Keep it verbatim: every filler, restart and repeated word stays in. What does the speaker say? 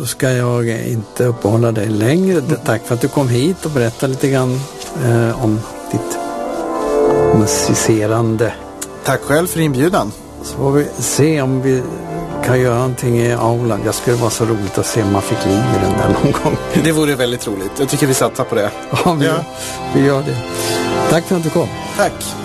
så ska jag inte uppehålla dig längre. Tack för att du kom hit och berättade lite grann eh, om ditt musicerande. Tack själv för inbjudan. Så får vi se om vi kan göra någonting i aulan. Jag skulle vara så roligt att se om man fick liv i den där någon gång. Det vore väldigt roligt. Jag tycker vi satsar på det. Ja, vi, ja. vi gör det. Tack för att du kom. Tack.